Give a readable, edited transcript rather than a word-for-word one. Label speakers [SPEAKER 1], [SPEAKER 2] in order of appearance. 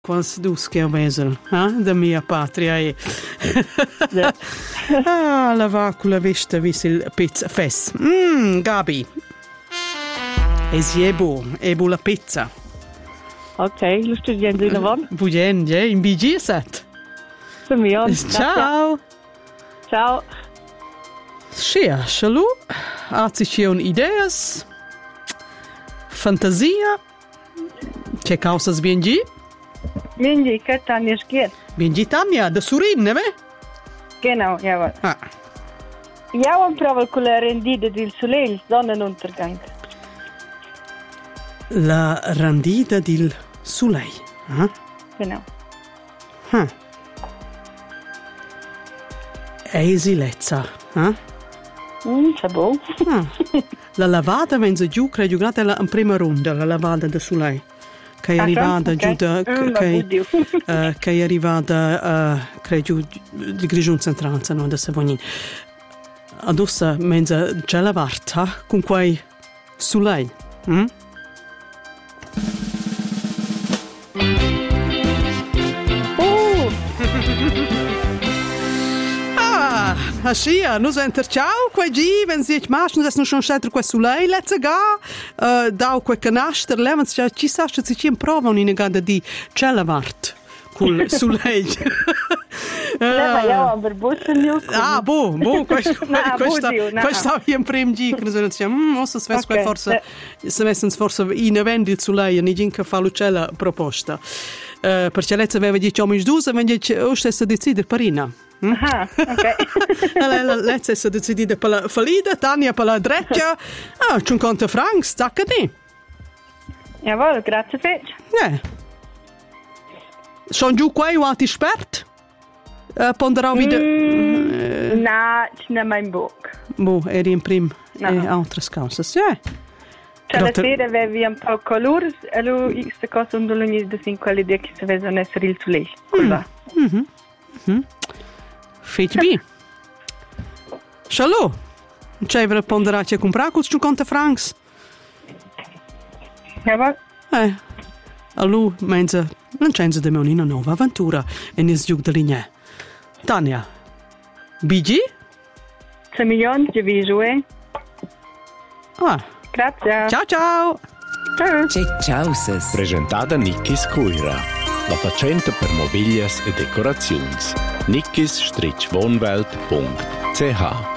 [SPEAKER 1] Quals dus che avesel, da mia patria e la vacula vista visil pizza fes. Gabi. E buon la pizza.
[SPEAKER 2] Ok, lo studiando in avanti.
[SPEAKER 1] Bugen, in BG set. Ciao.
[SPEAKER 2] Ciao.
[SPEAKER 1] Schia, schalu. Azione ideas. Fantasia. Che causas BNG?
[SPEAKER 2] BNG, che Tanja geht.
[SPEAKER 1] BNG Tanja, da Surin, ne?
[SPEAKER 2] Genau, jawohl. Ja, und provo con la rendita del Soleil, Sonnenuntergang.
[SPEAKER 1] La rendita del Soleil.
[SPEAKER 2] Genau.
[SPEAKER 1] Esilezza.
[SPEAKER 2] C'est beau.
[SPEAKER 1] La lavada menza giù, credo che è in prima ronda, la lavada del Soleil. Che è arrivata giù da... che è arrivata, credo, di Grigion Centranza, no, da Savognin. Adesso menza c'è la varta con quei Soleil. Aschia, nu enter ciao, quei gi, wenn sie ich machst, nu das nu schon stetter quei Soleil, let's go, da quei canaster, levens ci sa che si ci prova un gada di celavart col Soleil.
[SPEAKER 2] Ja, aber bussen
[SPEAKER 1] boh, questo in prim gi, che noi diciamo, se svess quei forse, se messens forse in vendi il Soleil, ni ginca fa lucella proposta. Perché lezza aveva 10 uomini dusa, wenn ich stessa decider parina.
[SPEAKER 2] Ok.
[SPEAKER 1] Lezza si decide per la falida, Tanja per la dreccia. 50 francs, zacca di.
[SPEAKER 2] Jawohl, grazie fece.
[SPEAKER 1] Sono giù qua o altri esperti? Ponderò video.
[SPEAKER 2] No, c'è mai in bocca.
[SPEAKER 1] Boh, eri in prim e altre cose.
[SPEAKER 2] Cioè, la sera avevi un po' colore, e allora questa cosa non lo niente in quell'idea che si vede essere il Soleil. Fece bene.
[SPEAKER 1] Shalom. C'è per ponderare a comprare con 50 francs?
[SPEAKER 2] Jawohl.
[SPEAKER 1] Allora, menza, non c'è di me una nuova avventura e ne sgiug da linea. Tanja, BG?
[SPEAKER 2] 3 milioni di visuali. Grazie.
[SPEAKER 1] Ciao, ciao.
[SPEAKER 3] Ciao.
[SPEAKER 4] Presentata Nickis Cuira, la facente per mobilias e decorazioni. nickis-wohnwelt.ch